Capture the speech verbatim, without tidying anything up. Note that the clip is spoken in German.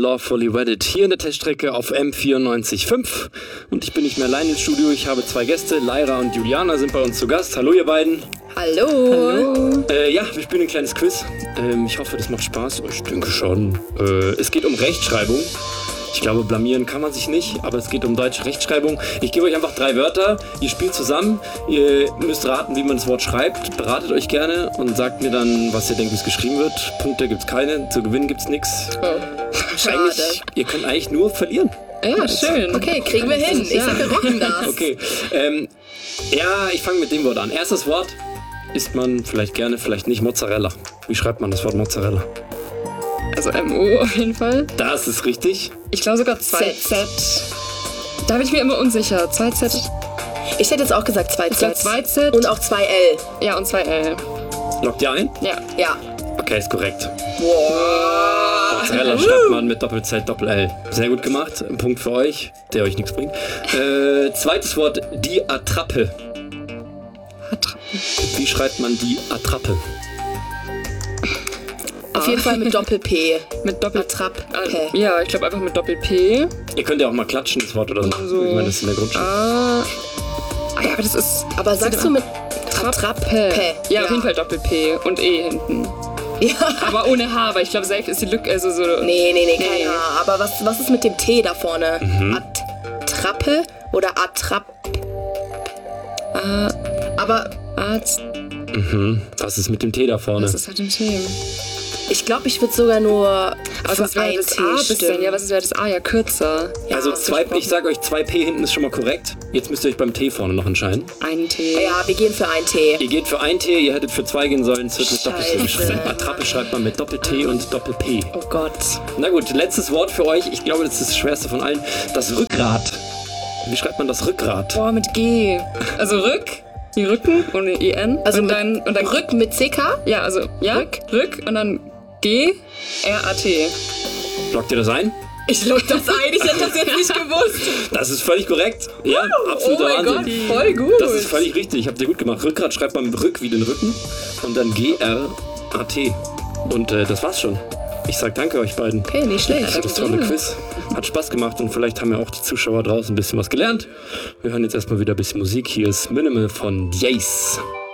Lawfully Wedded hier in der Teststrecke auf M vierundneunzig Komma fünf. Und ich bin nicht mehr allein im Studio, ich habe zwei Gäste, Lyra und Juliana sind bei uns zu Gast. Hallo ihr beiden. Hallo. Hallo. Äh, ja, wir spielen ein kleines Quiz. Ähm, ich hoffe, das macht Spaß. Ich denke schon. Äh, es geht um Rechtschreibung. Ich glaube, blamieren kann man sich nicht, aber es geht um deutsche Rechtschreibung. Ich gebe euch einfach drei Wörter, ihr spielt zusammen, ihr müsst raten, wie man das Wort schreibt, beratet euch gerne und sagt mir dann, was ihr denkt, wie es geschrieben wird. Punkte gibt's keine, zu gewinnen gibt's nichts. Oh, schade. Ihr könnt eigentlich nur verlieren. Ja, schön. Okay, kriegen wir hin. Ich ja. sag, wir rocken das. Okay, ähm, ja, ich fange mit dem Wort an. Erstes Wort isst man vielleicht gerne, vielleicht nicht, Mozzarella. Wie schreibt man das Wort Mozzarella? Also M O auf jeden Fall. Das ist richtig. Ich glaube sogar zwei Z. Da bin ich mir immer unsicher. zwei Z. Ich hätte jetzt auch gesagt zwei Z. zwei Z. Und auch zwei L. Ja, und zwei L. Lockt ihr ein? Ja. Ja. Okay, ist korrekt. Wow. Mozzarella schreibt man mit Doppel-Z, Doppel-L. Sehr gut gemacht. Ein Punkt für euch, der euch nichts bringt. Äh, zweites Wort, die Attrappe. Attrappe. Wie schreibt man die Attrappe? Auf jeden Fall mit Doppel-P. Mit Doppel... Attrappe. Äh, ja, ich glaube einfach mit Doppel-P. Ihr könnt ja auch mal klatschen, das Wort oder so. So. Ich meine, das ist in der Grundschule. Ah. Ah ja, aber das ist... Aber sagst du mit Attrappe? Ja, auf jeden Fall Doppel-P und E hinten. Ja. Aber ohne H, weil ich glaube, safe ist die Lücke, also so... Nee, nee, nee, kein Nee. H. Aber was, was ist mit dem T da vorne? Mhm. Attrappe oder Attrapp? Ah, Aber Arzt... Mhm. Was ist mit dem T da vorne? Was ist halt im T? ich glaube, ich würde sogar nur Aber für was wäre ein das T A bisschen? stimmen. Ja, was wäre das A? Ja, kürzer. Ja, also hast du zwei, gesprochen. ich sage euch, zwei P hinten ist schon mal korrekt. Jetzt müsst ihr euch beim T vorne noch entscheiden. Ein T. Ja, wir gehen für ein T. Ihr geht für ein T, ihr hättet für zwei gehen sollen. Es wird mit Doppel-T Scheiße. geschrieben. Attrappe schreibt man mit Doppel-T und Doppel-P. Oh Gott. Na gut, letztes Wort für euch. Ich glaube, das ist das schwerste von allen. Das Rückgrat. Wie schreibt man das Rückgrat? Boah, mit G. Also Rück, die Rücken ohne I N. Also und mit dann, und dann Rück mit C K? Ja, also ja, Rück. Rück und dann G, R A T. Lockt ihr das ein? Ich lock das ein, ich hätte das jetzt nicht gewusst. Das ist völlig korrekt. Ja, absoluter Oh mein Wahnsinn. Gott, voll gut. Das ist völlig richtig. Habt ihr gut gemacht. Rückgrat schreibt man Rück wie den Rücken und dann G R A T. Und äh, das war's schon. Ich sag danke euch beiden. Okay, nicht schlecht. Für das tolle Quiz. Hat Spaß gemacht und vielleicht haben ja auch die Zuschauer draußen ein bisschen was gelernt. Wir hören jetzt erstmal wieder ein bisschen Musik. Hier ist Minimal von Jace.